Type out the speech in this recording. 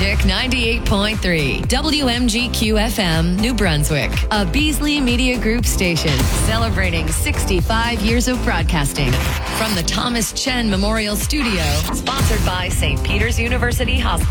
Magic 98.3, WMGQ FM, New Brunswick, a Beasley Media Group station celebrating 65 years of broadcasting. From the Thomas Chen Memorial Studio, sponsored by St. Peter's University Hospital.